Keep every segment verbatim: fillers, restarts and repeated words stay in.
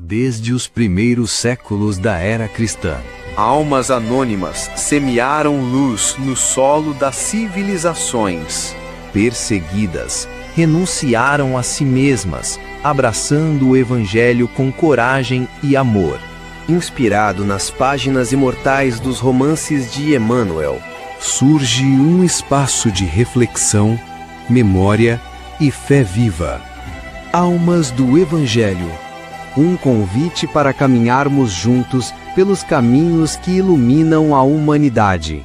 desde os primeiros séculos da era cristã. Almas anônimas semearam luz no solo das civilizações. Perseguidas, renunciaram a si mesmas, abraçando o Evangelho com coragem e amor. Inspirado nas páginas imortais dos romances de Emmanuel, surge um espaço de reflexão, memória e fé viva. Almas do Evangelho. Um convite para caminharmos juntos pelos caminhos que iluminam a humanidade.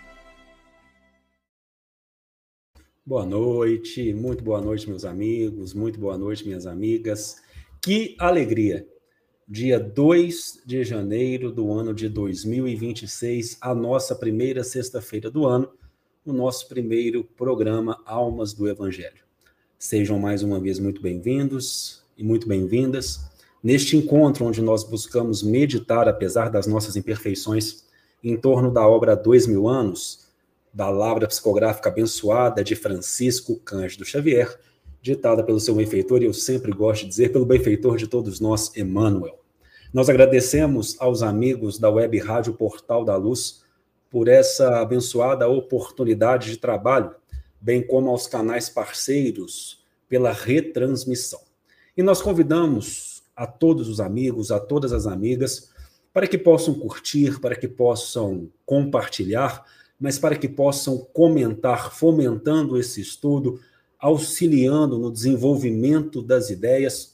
Boa noite, muito boa noite, meus amigos, muito boa noite, minhas amigas. Que alegria! Dia dois de janeiro do ano de dois mil e vinte e seis, a nossa primeira sexta-feira do ano, o nosso primeiro programa Almas do Evangelho. Sejam mais uma vez muito bem-vindos e muito bem-vindas neste encontro onde nós buscamos meditar, apesar das nossas imperfeições, em torno da obra Há Dois Mil Anos, da Lavra Psicográfica Abençoada de Francisco Cândido Xavier, ditada pelo seu benfeitor, e eu sempre gosto de dizer, pelo benfeitor de todos nós, Emmanuel. Nós agradecemos aos amigos da Web Rádio Portal da Luz por essa abençoada oportunidade de trabalho, bem como aos canais parceiros pela retransmissão. E nós convidamos a todos os amigos, a todas as amigas, para que possam curtir, para que possam compartilhar, mas para que possam comentar, fomentando esse estudo, auxiliando no desenvolvimento das ideias,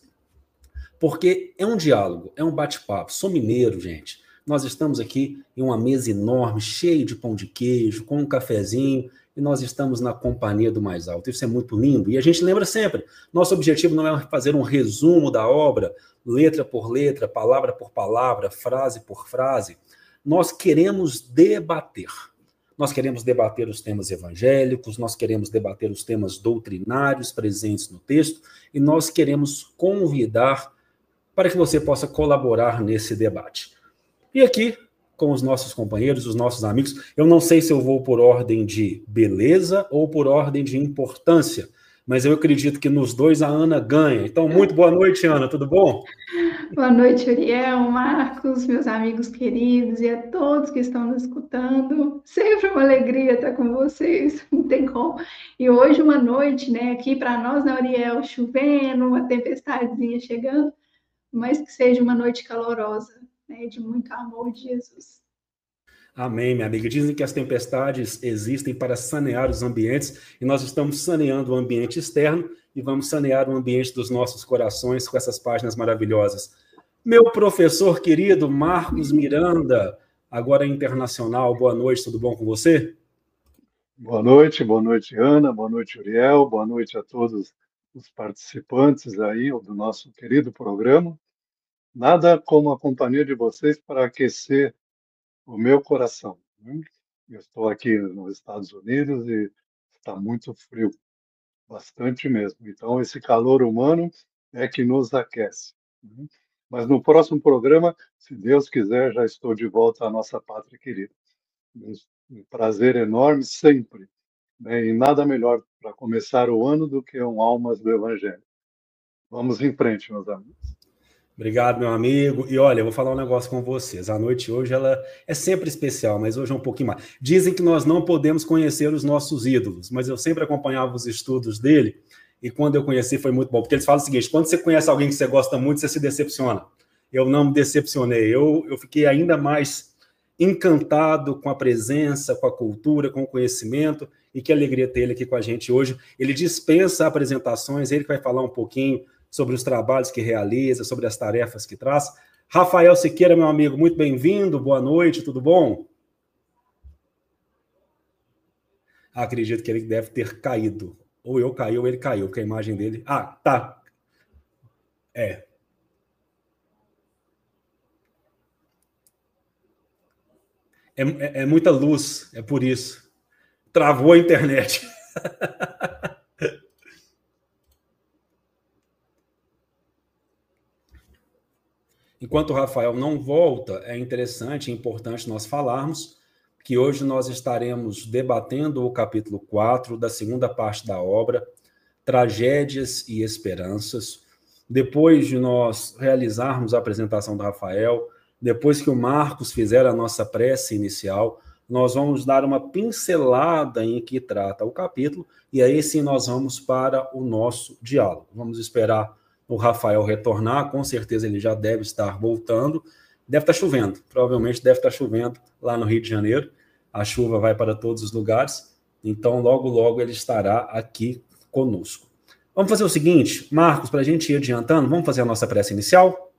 porque é um diálogo, é um bate-papo. Sou mineiro, gente. Nós estamos aqui em uma mesa enorme, cheia de pão de queijo, com um cafezinho, e nós estamos na companhia do mais alto. Isso é muito lindo. E a gente lembra sempre, nosso objetivo não é fazer um resumo da obra, letra por letra, palavra por palavra, frase por frase. Nós queremos debater. Nós queremos debater os temas evangélicos, nós queremos debater os temas doutrinários presentes no texto, e nós queremos convidar para que você possa colaborar nesse debate. E aqui, com os nossos companheiros, os nossos amigos, eu não sei se eu vou por ordem de beleza ou por ordem de importância, mas eu acredito que nos dois a Ana ganha. Então, muito boa noite, Ana, tudo bom? Boa noite, Uriel, Marcos, meus amigos queridos e a todos que estão nos escutando. Sempre uma alegria estar com vocês, não tem como. E hoje uma noite, né, aqui para nós, né, Uriel, chovendo, uma tempestadezinha chegando, mas que seja uma noite calorosa, né, de muito amor de Jesus. Amém, minha amiga. Dizem que as tempestades existem para sanear os ambientes, e nós estamos saneando o ambiente externo e vamos sanear o ambiente dos nossos corações com essas páginas maravilhosas. Meu professor querido, Marcos Miranda, agora internacional, boa noite, tudo bom com você? Boa noite, boa noite, Ana, boa noite, Uriel, boa noite a todos os participantes aí do nosso querido programa. Nada como a companhia de vocês para aquecer o meu coração. Eu estou aqui nos Estados Unidos e está muito frio, bastante mesmo. Então, esse calor humano é que nos aquece. Mas no próximo programa, se Deus quiser, já estou de volta à nossa pátria querida. Um prazer enorme sempre. Né? E nada melhor para começar o ano do que um Almas do Evangelho. Vamos em frente, meus amigos. Obrigado, meu amigo. E olha, eu vou falar um negócio com vocês. A noite hoje ela é sempre especial, mas hoje é um pouquinho mais. Dizem que nós não podemos conhecer os nossos ídolos, mas eu sempre acompanhava os estudos dele, e quando eu conheci foi muito bom, porque eles falam o seguinte: quando você conhece alguém que você gosta muito, você se decepciona. Eu não me decepcionei, eu, eu fiquei ainda mais encantado com a presença, com a cultura, com o conhecimento, e que alegria ter ele aqui com a gente hoje. Ele dispensa apresentações, ele que vai falar um pouquinho sobre os trabalhos que realiza, sobre as tarefas que traz. Rafael Siqueira, meu amigo, muito bem-vindo, boa noite, tudo bom? Acredito que ele deve ter caído. Ou eu caí, ou ele caiu, porque a imagem dele... Ah, tá. É. É, é, é muita luz, é por isso. Travou a internet. Enquanto o Rafael não volta, é interessante e importante nós falarmos que hoje nós estaremos debatendo o capítulo quatro da segunda parte da obra, Tragédias e Esperanças, depois de nós realizarmos a apresentação do Rafael, depois que o Marcos fizer a nossa prece inicial, nós vamos dar uma pincelada em que trata o capítulo, e aí sim nós vamos para o nosso diálogo. Vamos esperar o Rafael retornar, com certeza ele já deve estar voltando. Deve estar chovendo, provavelmente deve estar chovendo lá no Rio de Janeiro. A chuva vai para todos os lugares, então logo, logo ele estará aqui conosco. Vamos fazer o seguinte, Marcos, para a gente ir adiantando, vamos fazer a nossa prece inicial?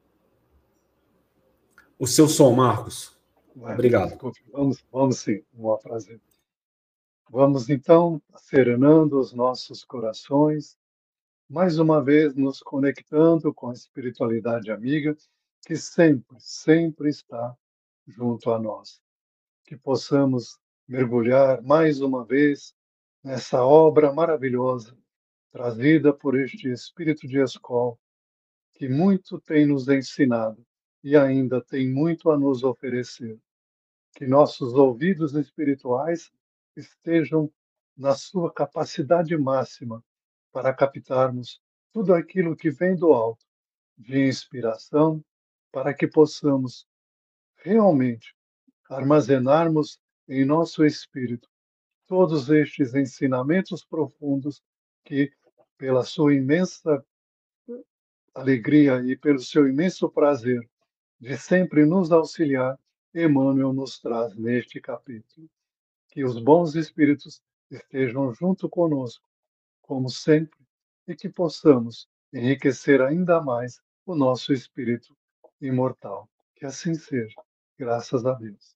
O seu som, Marcos. Ué, Obrigado. Desculpe, vamos, vamos sim, um prazer. Vamos então serenando os nossos corações, mais uma vez nos conectando com a espiritualidade amiga que sempre, sempre está junto a nós. Que possamos mergulhar mais uma vez nessa obra maravilhosa trazida por este espírito de escola, que muito tem nos ensinado e ainda tem muito a nos oferecer. Que nossos ouvidos espirituais estejam na sua capacidade máxima para captarmos tudo aquilo que vem do alto, de inspiração, para que possamos realmente armazenarmos em nosso espírito todos estes ensinamentos profundos que, pela sua imensa alegria e pelo seu imenso prazer de sempre nos auxiliar, Emmanuel nos traz neste capítulo. Que os bons espíritos estejam junto conosco, como sempre, e que possamos enriquecer ainda mais o nosso espírito imortal. Que assim seja, graças a Deus.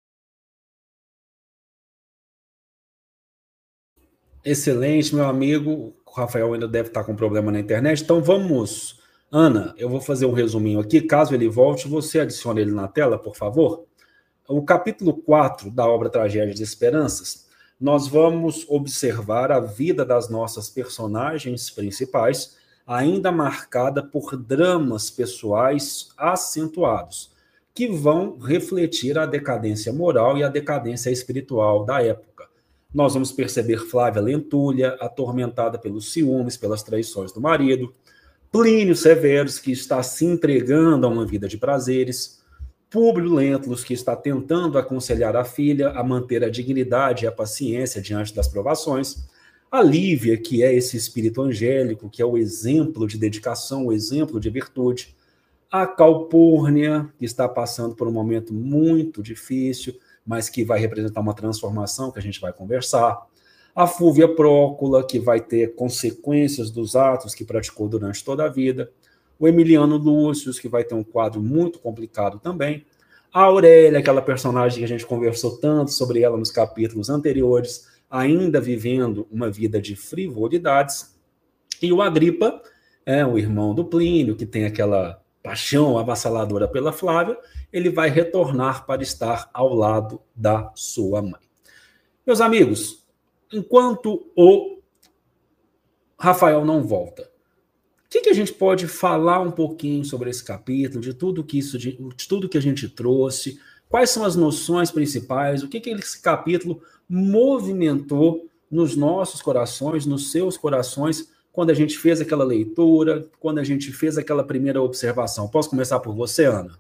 Excelente, meu amigo. O Rafael ainda deve estar com problema na internet, então vamos... Ana, eu vou fazer um resuminho aqui, caso ele volte, você adicione ele na tela, por favor. O capítulo quatro da obra Tragédia de Esperanças, nós vamos observar a vida das nossas personagens principais, ainda marcada por dramas pessoais acentuados, que vão refletir a decadência moral e a decadência espiritual da época. Nós vamos perceber Flávia Lentulha, atormentada pelos ciúmes, pelas traições do marido, Plínio Severus, que está se entregando a uma vida de prazeres, Públio Lentulus, que está tentando aconselhar a filha a manter a dignidade e a paciência diante das provações, a Lívia, que é esse espírito angélico, que é o exemplo de dedicação, o exemplo de virtude, a Calpurnia, que está passando por um momento muito difícil, mas que vai representar uma transformação que a gente vai conversar, a Fúvia Prócula, que vai ter consequências dos atos que praticou durante toda a vida, o Emiliano Lúcio, que vai ter um quadro muito complicado também, a Aurélia, aquela personagem que a gente conversou tanto sobre ela nos capítulos anteriores, ainda vivendo uma vida de frivolidades, e o Agripa, é, o irmão do Plínio, que tem aquela paixão avassaladora pela Flávia, ele vai retornar para estar ao lado da sua mãe. Meus amigos, enquanto o Rafael não volta, o que, que a gente pode falar um pouquinho sobre esse capítulo, de tudo que isso, de, de tudo que a gente trouxe, quais são as noções principais, o que, que esse capítulo movimentou nos nossos corações, nos seus corações, quando a gente fez aquela leitura, quando a gente fez aquela primeira observação. Posso começar por você, Ana?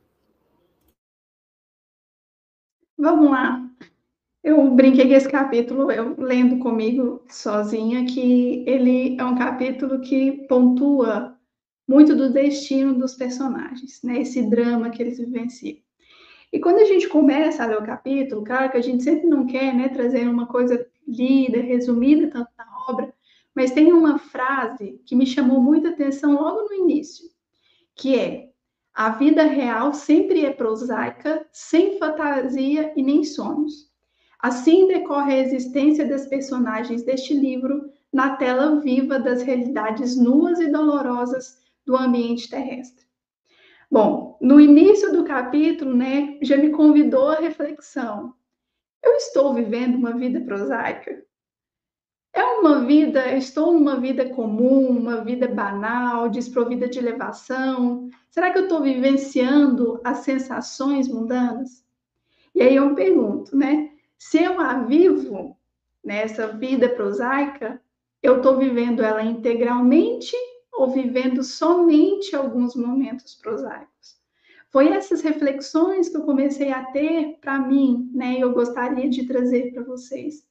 Vamos lá. Eu brinquei que esse capítulo, eu lendo comigo sozinha, que ele é um capítulo que pontua muito do destino dos personagens, né? Esse drama que eles vivenciam. E quando a gente começa a ler o capítulo, claro que a gente sempre não quer, né, trazer uma coisa lida, resumida tanto na obra, mas tem uma frase que me chamou muita atenção logo no início, que é: a vida real sempre é prosaica, sem fantasia e nem sonhos. Assim decorre a existência das personagens deste livro na tela viva das realidades nuas e dolorosas do ambiente terrestre. Bom, no início do capítulo, né, já me convidou à reflexão. Eu estou vivendo uma vida prosaica? É uma vida, estou numa vida comum, uma vida banal, desprovida de elevação? Será que eu estou vivenciando as sensações mundanas? E aí eu me pergunto, né? Se eu a vivo nessa vida prosaica, eu estou vivendo ela integralmente ou vivendo somente alguns momentos prosaicos? Foi essas reflexões que eu comecei a ter para mim, né? E eu gostaria de trazer para vocês.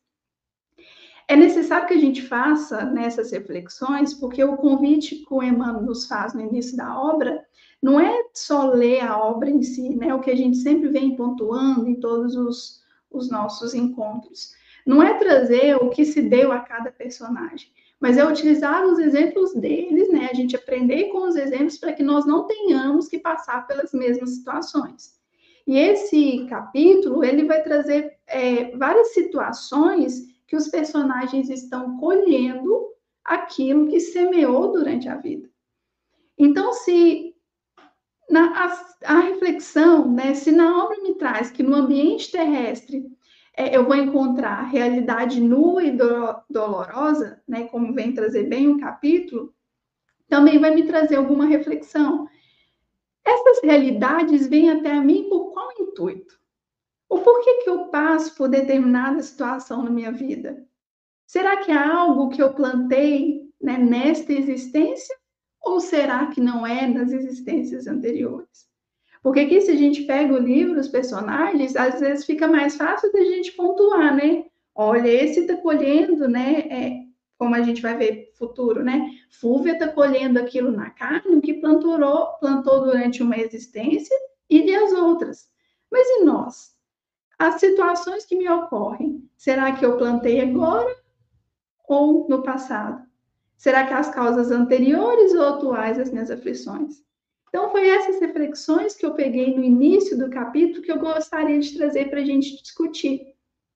É necessário que a gente faça nessas reflexões, porque o convite que o Emmanuel nos faz no início da obra não é só ler a obra em si, né? O que a gente sempre vem pontuando em todos os, os nossos encontros. Não é trazer o que se deu a cada personagem, mas é utilizar os exemplos deles, né? A gente aprender com os exemplos para que nós não tenhamos que passar pelas mesmas situações. E esse capítulo, ele vai trazer é, várias situações que os personagens estão colhendo aquilo que semeou durante a vida. Então, se na, a, a reflexão, né, se na obra me traz que no ambiente terrestre é, eu vou encontrar realidade nua e do, dolorosa, né, como vem trazer bem o capítulo, também vai me trazer alguma reflexão. Essas realidades vêm até a mim por qual intuito? O porquê que eu passo por determinada situação na minha vida? Será que é algo que eu plantei, né, nesta existência? Ou será que não é nas existências anteriores? Porque aqui, se a gente pega o livro, os personagens, às vezes fica mais fácil da gente pontuar, né? Olha, esse está colhendo, né? É, como a gente vai ver futuro, né? Fúvia está colhendo aquilo na carne que plantou, plantou durante uma existência e as outras. Mas e nós? As situações que me ocorrem, será que eu plantei agora ou no passado? Será que as causas anteriores ou atuais das minhas aflições? Então, foi essas reflexões que eu peguei no início do capítulo que eu gostaria de trazer para a gente discutir.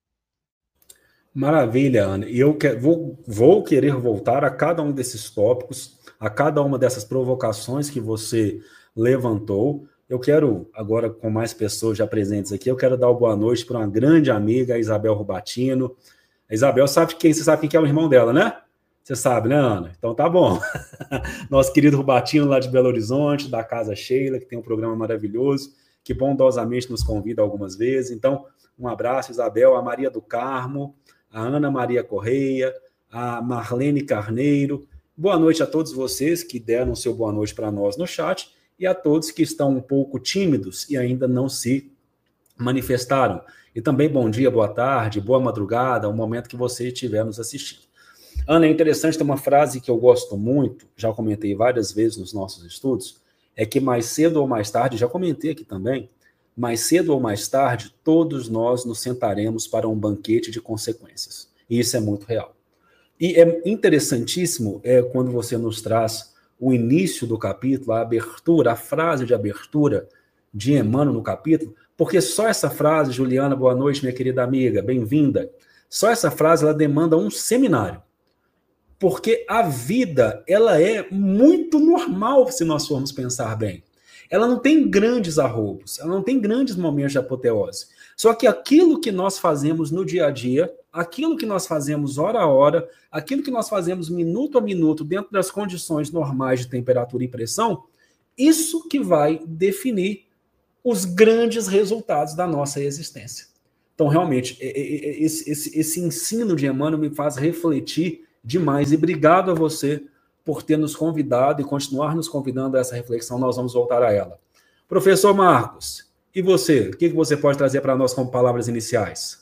Maravilha, Ana. E eu que, vou, vou querer voltar a cada um desses tópicos, a cada uma dessas provocações que você levantou. Eu quero, agora com mais pessoas já presentes aqui, eu quero dar uma boa noite para uma grande amiga, a Isabel Rubatino. A Isabel sabe quem? Você sabe quem que é o irmão dela, né? Você sabe, né, Ana? Então tá bom. Nosso querido Rubatino lá de Belo Horizonte, da Casa Sheila, que tem um programa maravilhoso, que bondosamente nos convida algumas vezes. Então, um abraço, Isabel, a Maria do Carmo, a Ana Maria Correia, a Marlene Carneiro. Boa noite a todos vocês que deram seu boa noite para nós no chat e a todos que estão um pouco tímidos e ainda não se manifestaram. E também bom dia, boa tarde, boa madrugada, o momento que você estiver nos assistindo. Ana, é interessante, tem uma frase que eu gosto muito, já comentei várias vezes nos nossos estudos, é que mais cedo ou mais tarde, já comentei aqui também, mais cedo ou mais tarde, todos nós nos sentaremos para um banquete de consequências. E isso é muito real. E é interessantíssimo é, quando você nos traz o início do capítulo, a abertura, a frase de abertura de Emmanuel no capítulo, porque só essa frase, Juliana, boa noite, minha querida amiga, bem-vinda, só essa frase ela demanda um seminário. Porque a vida, ela é muito normal, se nós formos pensar bem. Ela não tem grandes arroubos, ela não tem grandes momentos de apoteose. Só que aquilo que nós fazemos no dia a dia, aquilo que nós fazemos hora a hora, aquilo que nós fazemos minuto a minuto, dentro das condições normais de temperatura e pressão, isso que vai definir os grandes resultados da nossa existência. Então, realmente, esse, esse, esse ensino de Emmanuel me faz refletir demais. E obrigado a você por ter nos convidado e continuar nos convidando a essa reflexão. Nós vamos voltar a ela. Professor Marcos, e você? O que você pode trazer para nós como palavras iniciais?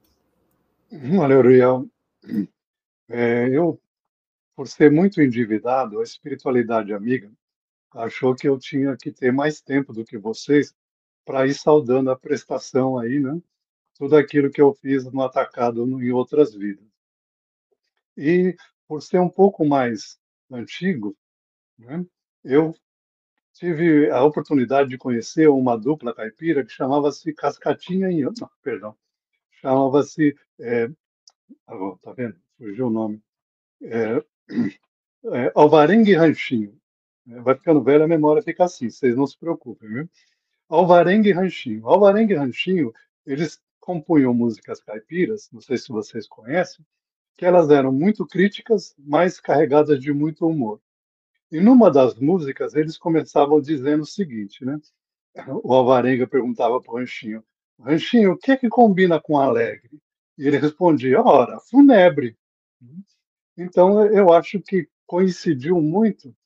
Olha, Uriel, é, eu, por ser muito endividado, a espiritualidade amiga achou que eu tinha que ter mais tempo do que vocês para ir saudando a prestação aí, né? Tudo aquilo que eu fiz no atacado em outras vidas. E por ser um pouco mais antigo, né, eu tive a oportunidade de conhecer uma dupla caipira que chamava-se Cascatinha e... Não, perdão. Chamava-se... É, agora, tá vendo? Fugiu o nome. É, é, Alvarengue e Ranchinho. Vai ficando velho, a memória fica assim, vocês não se preocupem, viu? Alvarengue e Ranchinho. Alvarengue e Ranchinho, eles compunham músicas caipiras, não sei se vocês conhecem, que elas eram muito críticas, mas carregadas de muito humor. E numa das músicas, eles começavam dizendo o seguinte, né? O Alvarenga perguntava para o Ranchinho, Ranchinho, o que é que combina com alegre? E ele respondia, ora, funebre. Então, eu acho que coincidiu muito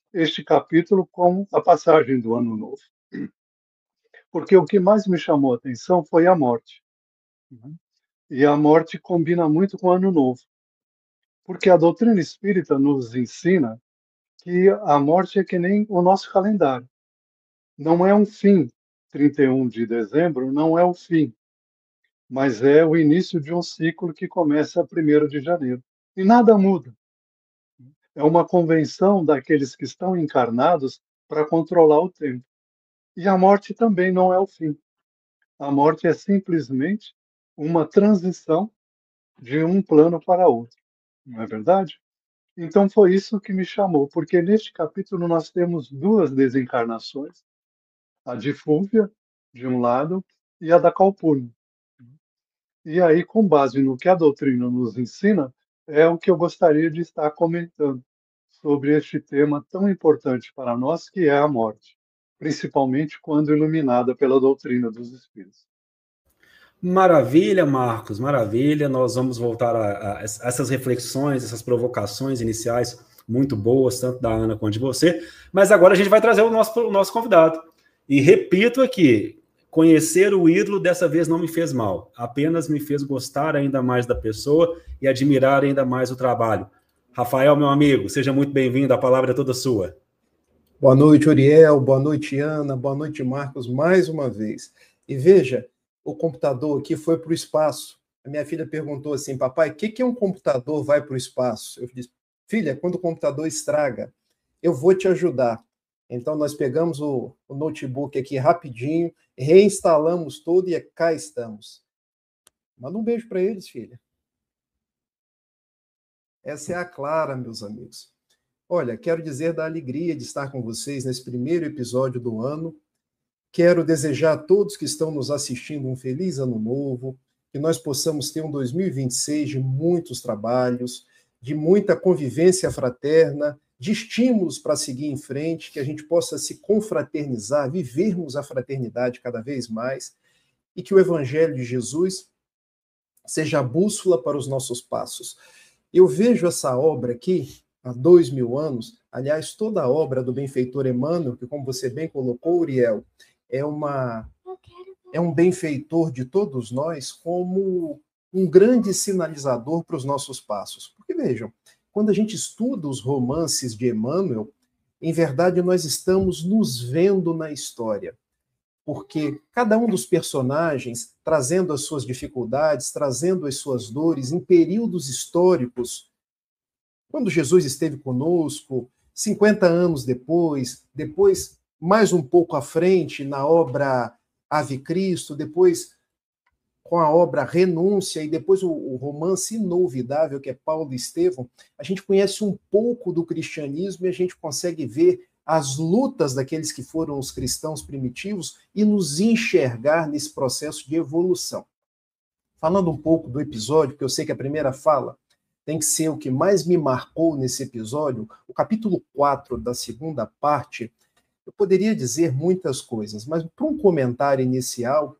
este capítulo com a passagem do Ano Novo. Porque o que mais me chamou a atenção foi a morte. E a morte combina muito com o Ano Novo. Porque a doutrina espírita nos ensina que a morte é que nem o nosso calendário. Não é um fim. trinta e um de dezembro não é o fim, mas é o início de um ciclo que começa primeiro de janeiro. E nada muda. É uma convenção daqueles que estão encarnados para controlar o tempo. E a morte também não é o fim. A morte é simplesmente uma transição de um plano para outro. Não é verdade? Então foi isso que me chamou, porque neste capítulo nós temos duas desencarnações, a de Fúvia, de um lado, e a da Calpurnia. E aí, com base no que a doutrina nos ensina, é o que eu gostaria de estar comentando sobre este tema tão importante para nós, que é a morte, principalmente quando iluminada pela doutrina dos Espíritos. Maravilha, Marcos, maravilha. Nós vamos voltar a, a essas reflexões, essas provocações iniciais muito boas, tanto da Ana quanto de você. Mas agora a gente vai trazer o nosso, o nosso convidado. E repito aqui, conhecer o ídolo dessa vez não me fez mal, apenas me fez gostar ainda mais da pessoa e admirar ainda mais o trabalho. Rafael, meu amigo, seja muito bem-vindo, a palavra é toda sua. Boa noite, Uriel, boa noite, Ana, boa noite, Marcos, mais uma vez. E veja, o computador aqui foi para o espaço. A minha filha perguntou assim, papai, o que, que um computador vai para o espaço? Eu disse, filha, quando o computador estraga, eu vou te ajudar. Então, nós pegamos o, o notebook aqui rapidinho, reinstalamos tudo e cá estamos. Manda um beijo para eles, filha. Essa é a Clara, meus amigos. Olha, quero dizer da alegria de estar com vocês nesse primeiro episódio do ano. Quero desejar a todos que estão nos assistindo um feliz ano novo, que nós possamos ter um dois mil e vinte e seis de muitos trabalhos, de muita convivência fraterna, de estímulos para seguir em frente, que a gente possa se confraternizar, vivermos a fraternidade cada vez mais, e que o Evangelho de Jesus seja a bússola para os nossos passos. Eu vejo essa obra aqui, há dois mil anos, aliás, toda a obra do benfeitor Emmanuel, que, como você bem colocou, Uriel, é, uma, é um benfeitor de todos nós como um grande sinalizador para os nossos passos. Porque, vejam, quando a gente estuda os romances de Emmanuel, em verdade, nós estamos nos vendo na história. Porque cada um dos personagens, trazendo as suas dificuldades, trazendo as suas dores, em períodos históricos, quando Jesus esteve conosco, cinquenta anos depois, depois mais um pouco à frente, na obra Ave Cristo, depois com a obra Renúncia, e depois o, o romance inolvidável, que é Paulo e Estevão, a gente conhece um pouco do cristianismo e a gente consegue ver as lutas daqueles que foram os cristãos primitivos e nos enxergar nesse processo de evolução. Falando um pouco do episódio, porque eu sei que a primeira fala tem que ser o que mais me marcou nesse episódio, o capítulo quatro da segunda parte. Eu poderia dizer muitas coisas, mas para um comentário inicial,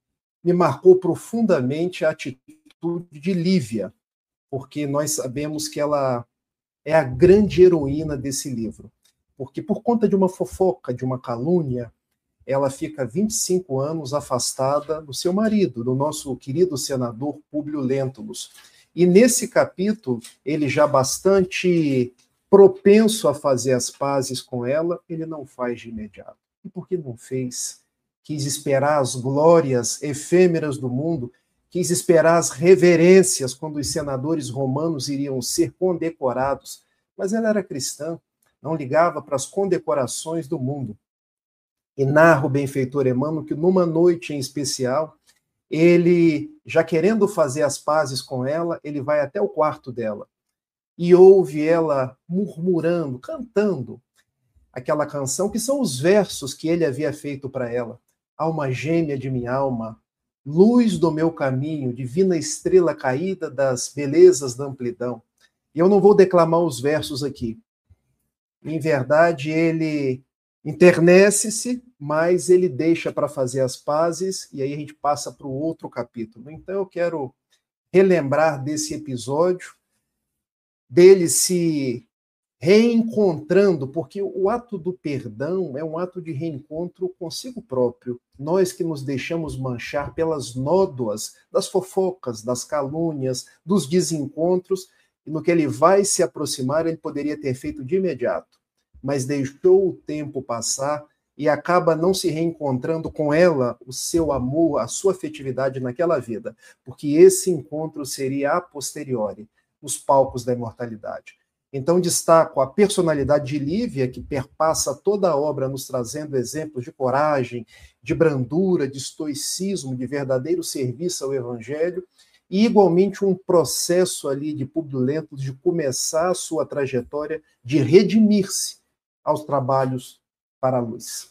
me marcou profundamente a atitude de Lívia, porque nós sabemos que ela é a grande heroína desse livro. Porque por conta de uma fofoca, de uma calúnia, ela fica vinte e cinco anos afastada do seu marido, do nosso querido senador Públio Lentulus. E nesse capítulo, ele já bastante propenso a fazer as pazes com ela, ele não faz de imediato. E por que não fez? Quis esperar as glórias efêmeras do mundo, quis esperar as reverências quando os senadores romanos iriam ser condecorados. Mas ela era cristã, não ligava para as condecorações do mundo. E narra o benfeitor Emmanuel que numa noite em especial, ele, já querendo fazer as pazes com ela, ele vai até o quarto dela e ouve ela murmurando, cantando aquela canção, que são os versos que ele havia feito para ela. Alma gêmea de minha alma, luz do meu caminho, divina estrela caída das belezas da amplidão. E eu não vou declamar os versos aqui. Em verdade, ele internece-se, mas ele deixa para fazer as pazes, e aí a gente passa para o outro capítulo. Então eu quero relembrar desse episódio, dele se reencontrando, porque o ato do perdão é um ato de reencontro consigo próprio. Nós que nos deixamos manchar pelas nódoas das fofocas, das calúnias, dos desencontros, e no que ele vai se aproximar, ele poderia ter feito de imediato, mas deixou o tempo passar e acaba não se reencontrando com ela, o seu amor, a sua afetividade naquela vida, porque esse encontro seria a posteriori, nos palcos da imortalidade. Então, destaco a personalidade de Lívia, que perpassa toda a obra, nos trazendo exemplos de coragem, de brandura, de estoicismo, de verdadeiro serviço ao Evangelho, e igualmente um processo ali de Públio Lentulus de começar a sua trajetória de redimir-se aos trabalhos para a luz.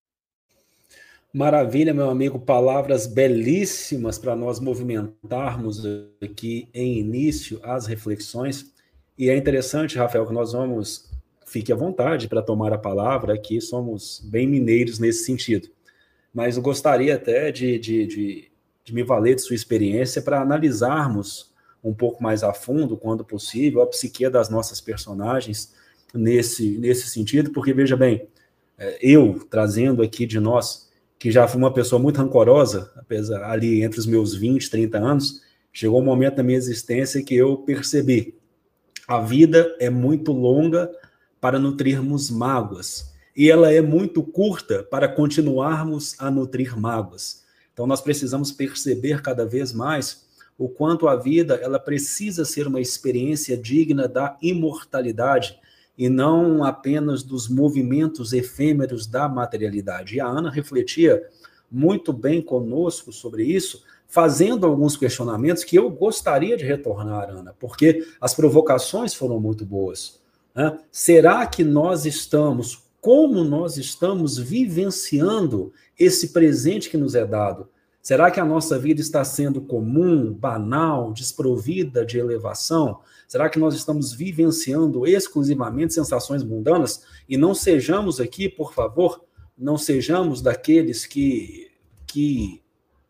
Maravilha, meu amigo, palavras belíssimas para nós movimentarmos aqui em início as reflexões. E é interessante, Rafael, que nós vamos, fique à vontade para tomar a palavra, aqui somos bem mineiros nesse sentido. Mas eu gostaria até de, de, de, de me valer de sua experiência para analisarmos um pouco mais a fundo, quando possível, a psique das nossas personagens nesse, nesse sentido, porque, veja bem, eu trazendo aqui de nós, que já fui uma pessoa muito rancorosa, apesar ali entre os meus vinte, trinta anos, chegou um momento da minha existência que eu percebi: a vida é muito longa para nutrirmos mágoas, e ela é muito curta para continuarmos a nutrir mágoas. Então nós precisamos perceber cada vez mais o quanto a vida ela precisa ser uma experiência digna da imortalidade, e não apenas dos movimentos efêmeros da materialidade. E a Ana refletia muito bem conosco sobre isso, fazendo alguns questionamentos que eu gostaria de retornar, Ana, porque as provocações foram muito boas. Né? Será que nós estamos, como nós estamos vivenciando esse presente que nos é dado? Será que a nossa vida está sendo comum, banal, desprovida de elevação? Será que nós estamos vivenciando exclusivamente sensações mundanas? E não sejamos aqui, por favor, não sejamos daqueles que, que,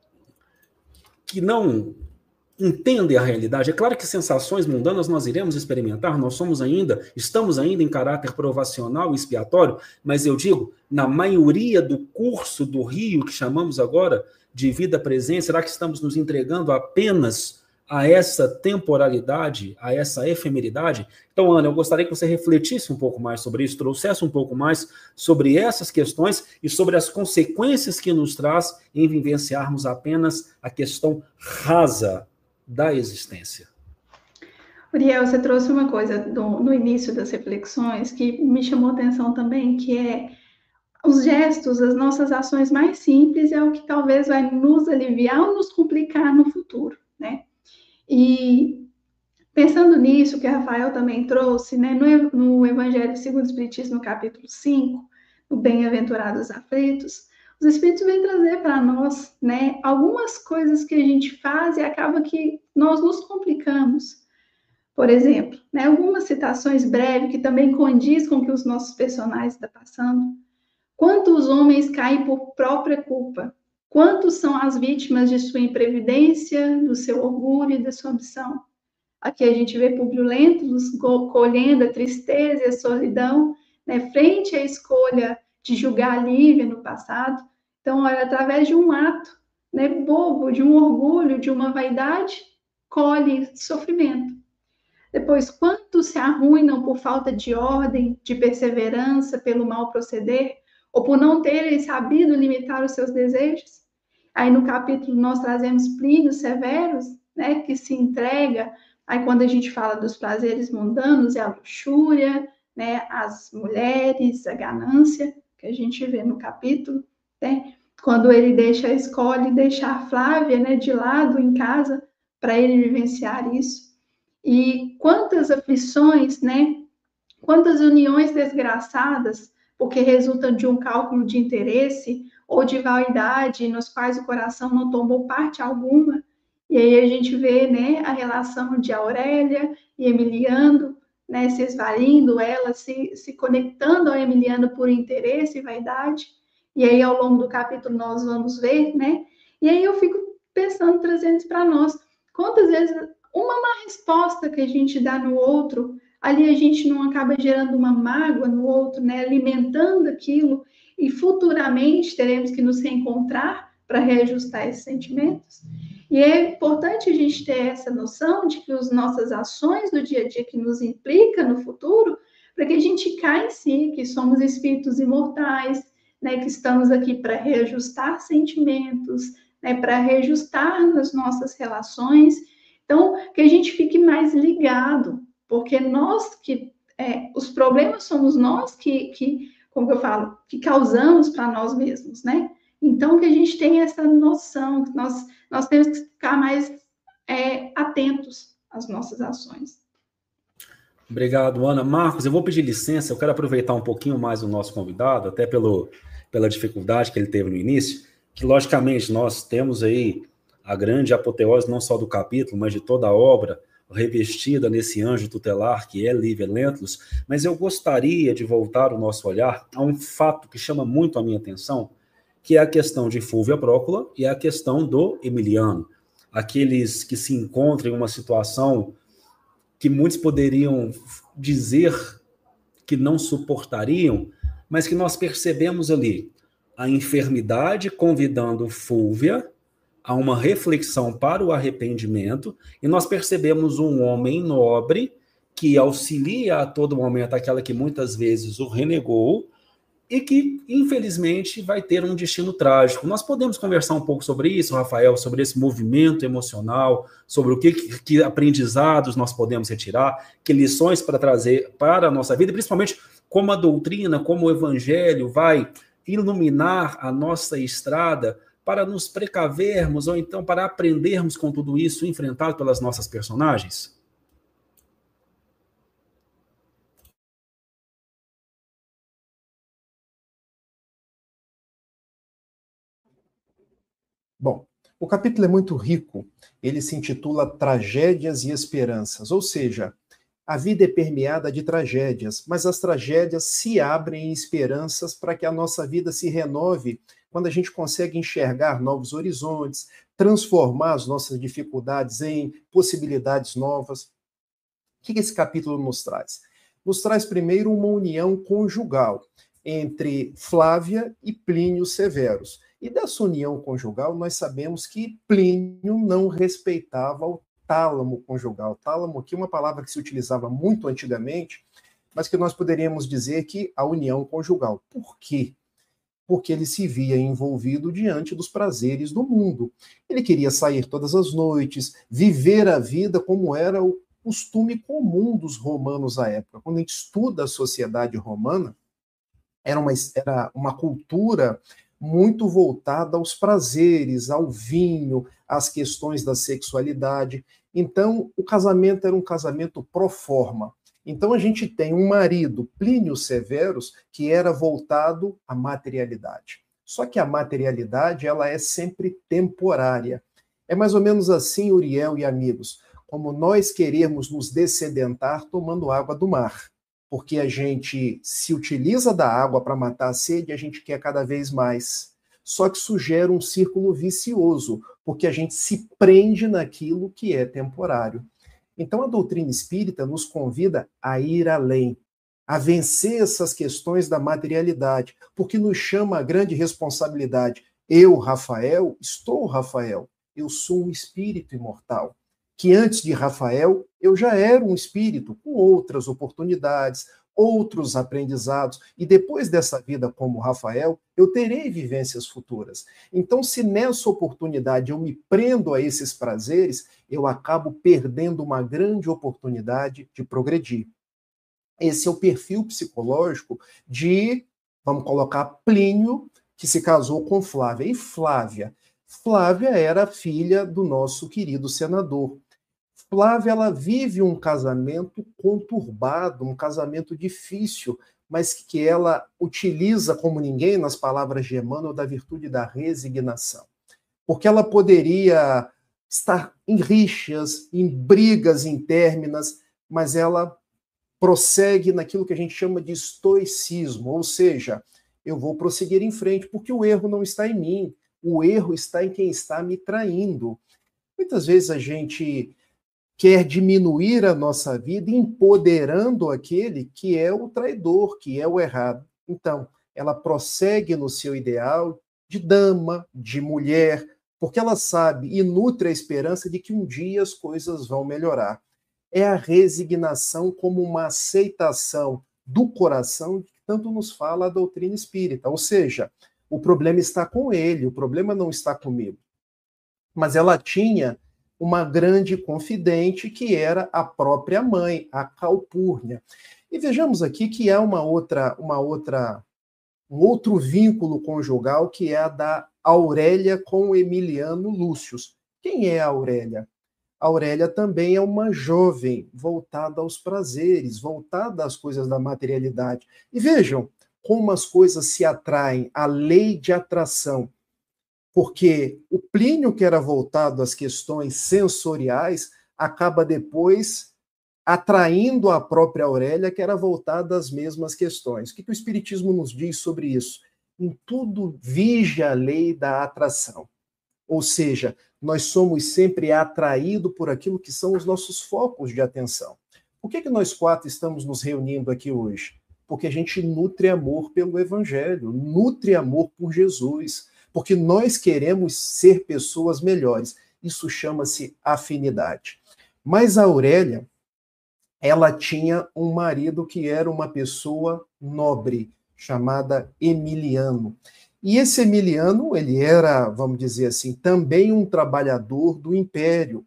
que não entendem a realidade. É claro que sensações mundanas nós iremos experimentar, nós somos ainda, estamos ainda em caráter provacional e expiatório, mas eu digo, na maioria do curso do rio que chamamos agora de vida presente, será que estamos nos entregando apenas a essa temporalidade, a essa efemeridade? Então, Ana, eu gostaria que você refletisse um pouco mais sobre isso, trouxesse um pouco mais sobre essas questões e sobre as consequências que nos traz em vivenciarmos apenas a questão rasa da existência. Uriel, você trouxe uma coisa do, no início das reflexões que me chamou a atenção também, que é os gestos, as nossas ações mais simples é o que talvez vai nos aliviar ou nos complicar no futuro, né? E pensando nisso, que Rafael também trouxe, né, no, no Evangelho segundo o Espiritismo, no capítulo cinco, no Bem-aventurados aflitos, os Espíritos vêm trazer para nós, né, algumas coisas que a gente faz e acaba que nós nos complicamos. Por exemplo, né, algumas citações breves que também condiz com o que os nossos personagens estão passando. Quantos homens caem por própria culpa? Quantos são as vítimas de sua imprevidência, do seu orgulho e da sua ambição? Aqui a gente vê Públio Lentulus colhendo a tristeza e a solidão, né, frente à escolha de julgar Lívia no passado. Então, olha, através de um ato, né, bobo, de um orgulho, de uma vaidade, colhe sofrimento. Depois, quantos se arruinam por falta de ordem, de perseverança, pelo mal proceder, ou por não terem sabido limitar os seus desejos? Aí no capítulo nós trazemos Plínio Severus, né, que se entrega, aí quando a gente fala dos prazeres mundanos, é a luxúria, né, as mulheres, a ganância, que a gente vê no capítulo, né, quando ele deixa, escolhe deixar Flávia, né, de lado em casa, para ele vivenciar isso. E quantas aflições, né, quantas uniões desgraçadas, porque resultam de um cálculo de interesse ou de vaidade, nos quais o coração não tomou parte alguma. E aí a gente vê, né, a relação de Aurélia e Emiliano, né, se esvalindo, ela se, se conectando ao Emiliano por interesse e vaidade. E aí, ao longo do capítulo, nós vamos ver, né? E aí eu fico pensando, trazendo isso para nós. Quantas vezes uma má resposta que a gente dá no outro ali a gente não acaba gerando uma mágoa no outro, né? Alimentando aquilo, e futuramente teremos que nos reencontrar para reajustar esses sentimentos. E é importante a gente ter essa noção de que as nossas ações do dia a dia que nos implica no futuro, para que a gente caia em si, que somos espíritos imortais, né, que estamos aqui para reajustar sentimentos, né, para reajustar nas nossas relações. Então, que a gente fique mais ligado, porque nós que é, os problemas somos nós que, que, como eu falo, que causamos para nós mesmos, né? Então, que a gente tenha essa noção, que nós, nós temos que ficar mais é, atentos às nossas ações. Obrigado, Ana. Marcos, eu vou pedir licença, eu quero aproveitar um pouquinho mais o nosso convidado, até pelo, pela dificuldade que ele teve no início, que, logicamente, nós temos aí a grande apoteose, não só do capítulo, mas de toda a obra, revestida nesse anjo tutelar que é Livia Lentulus, mas eu gostaria de voltar o nosso olhar a um fato que chama muito a minha atenção, que é a questão de Fúvia Prócula e a questão do Emiliano. Aqueles que se encontram em uma situação que muitos poderiam dizer que não suportariam, mas que nós percebemos ali a enfermidade convidando Fúvia a uma reflexão para o arrependimento, e nós percebemos um homem nobre que auxilia a todo momento aquela que muitas vezes o renegou e que, infelizmente, vai ter um destino trágico. Nós podemos conversar um pouco sobre isso, Rafael, sobre esse movimento emocional, sobre o que, que aprendizados nós podemos retirar, que lições para trazer para a nossa vida, e principalmente como a doutrina, como o evangelho vai iluminar a nossa estrada para nos precavermos, ou então para aprendermos com tudo isso enfrentado pelas nossas personagens? Bom, o capítulo é muito rico. Ele se intitula Tragédias e Esperanças, ou seja, a vida é permeada de tragédias, mas as tragédias se abrem em esperanças para que a nossa vida se renove quando a gente consegue enxergar novos horizontes, transformar as nossas dificuldades em possibilidades novas. O que esse capítulo nos traz? Nos traz primeiro uma união conjugal entre Flávia e Plínio Severus. E dessa união conjugal, nós sabemos que Plínio não respeitava o tálamo conjugal. Tálamo aqui é uma palavra que se utilizava muito antigamente, mas que nós poderíamos dizer que a união conjugal. Por quê? Porque ele se via envolvido diante dos prazeres do mundo. Ele queria sair todas as noites, viver a vida como era o costume comum dos romanos à época. Quando a gente estuda a sociedade romana, era uma, era uma cultura muito voltada aos prazeres, ao vinho, às questões da sexualidade. Então, o casamento era um casamento pro forma. Então, a gente tem um marido, Plínio Severus, que era voltado à materialidade. Só que a materialidade, ela é sempre temporária. É mais ou menos assim, Uriel e amigos, como nós queremos nos dessedentar tomando água do mar. Porque a gente se utiliza da água para matar a sede e a gente quer cada vez mais. Só que isso gera um círculo vicioso, porque a gente se prende naquilo que é temporário. Então a doutrina espírita nos convida a ir além, a vencer essas questões da materialidade, porque nos chama a grande responsabilidade. Eu, Rafael, estou Rafael, eu sou um espírito imortal. Que antes de Rafael, eu já era um espírito com outras oportunidades, outros aprendizados, e depois dessa vida como Rafael, eu terei vivências futuras. Então, se nessa oportunidade eu me prendo a esses prazeres, eu acabo perdendo uma grande oportunidade de progredir. Esse é o perfil psicológico de, vamos colocar, Plínio, que se casou com Flávia. E Flávia? Flávia era filha do nosso querido senador. Flávia, ela vive um casamento conturbado, um casamento difícil, mas que ela utiliza como ninguém, nas palavras de Emmanuel, da virtude da resignação. Porque ela poderia estar em rixas, em brigas intérminas, mas ela prossegue naquilo que a gente chama de estoicismo, ou seja, eu vou prosseguir em frente, porque o erro não está em mim, o erro está em quem está me traindo. Muitas vezes a gente quer diminuir a nossa vida, empoderando aquele que é o traidor, que é o errado. Então, ela prossegue no seu ideal de dama, de mulher, porque ela sabe e nutre a esperança de que um dia as coisas vão melhorar. É a resignação como uma aceitação do coração que tanto nos fala a doutrina espírita. Ou seja, o problema está com ele, o problema não está comigo. Mas ela tinha uma grande confidente que era a própria mãe, a Calpurnia. E vejamos aqui que há uma outra, uma outra, um outro vínculo conjugal que é a da Aurélia com o Emiliano Lúcius. Quem é a Aurélia? A Aurélia também é uma jovem voltada aos prazeres, voltada às coisas da materialidade. E vejam como as coisas se atraem, a lei de atração. Porque o Plínio, que era voltado às questões sensoriais, acaba depois atraindo a própria Aurélia, que era voltada às mesmas questões. O que o Espiritismo nos diz sobre isso? Em tudo vige a lei da atração. Ou seja, nós somos sempre atraídos por aquilo que são os nossos focos de atenção. Por que que nós quatro estamos nos reunindo aqui hoje? Porque a gente nutre amor pelo Evangelho, nutre amor por Jesus, porque nós queremos ser pessoas melhores. Isso chama-se afinidade. Mas a Aurélia, ela tinha um marido que era uma pessoa nobre, chamada Emiliano. E esse Emiliano, ele era, vamos dizer assim, também um trabalhador do império,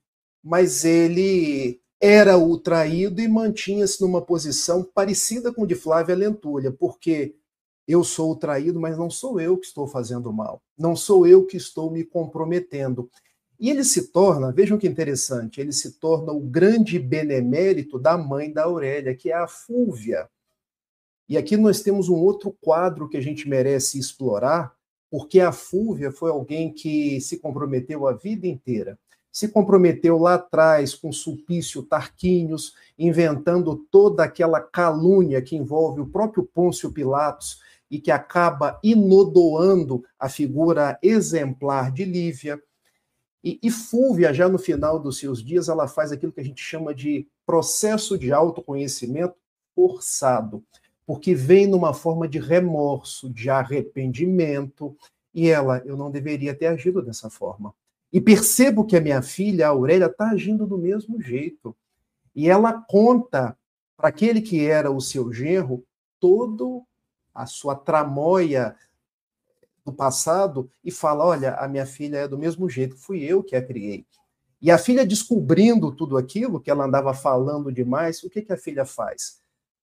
mas ele era o traído e mantinha-se numa posição parecida com a de Flávia Lentulha, porque eu sou o traído, mas não sou eu que estou fazendo mal, não sou eu que estou me comprometendo. E ele se torna, vejam que interessante, ele se torna o grande benemérito da mãe da Aurélia, que é a Fúvia. E aqui nós temos um outro quadro que a gente merece explorar, porque a Fúvia foi alguém que se comprometeu a vida inteira. Se comprometeu lá atrás com Sulpício Tarquínios, inventando toda aquela calúnia que envolve o próprio Pôncio Pilatos e que acaba inodoando a figura exemplar de Lívia. E, e Fúvia, já no final dos seus dias, ela faz aquilo que a gente chama de processo de autoconhecimento forçado, porque vem numa forma de remorso, de arrependimento, e ela, eu não deveria ter agido dessa forma. E percebo que a minha filha, a Aurélia, está agindo do mesmo jeito. E ela conta para aquele que era o seu genro todo a sua tramóia do passado e fala, olha, a minha filha é do mesmo jeito, fui eu que a criei. E a filha, descobrindo tudo aquilo que ela andava falando demais, o que, que a filha faz?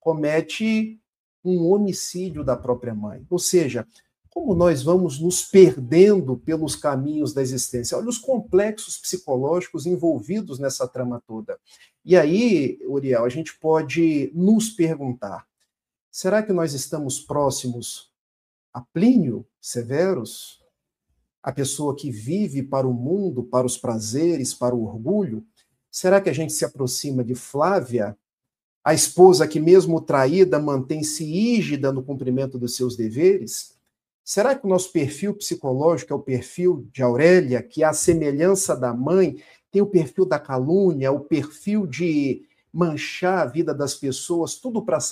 Comete um homicídio da própria mãe. Ou seja, como nós vamos nos perdendo pelos caminhos da existência. Olha os complexos psicológicos envolvidos nessa trama toda. E aí, Uriel, a gente pode nos perguntar, será que nós estamos próximos a Plínio Severus, a pessoa que vive para o mundo, para os prazeres, para o orgulho? Será que a gente se aproxima de Flávia, a esposa que, mesmo traída, mantém-se rígida no cumprimento dos seus deveres? Será que o nosso perfil psicológico é o perfil de Aurélia, que, à semelhança da mãe, tem o perfil da calúnia, o perfil de manchar a vida das pessoas, tudo para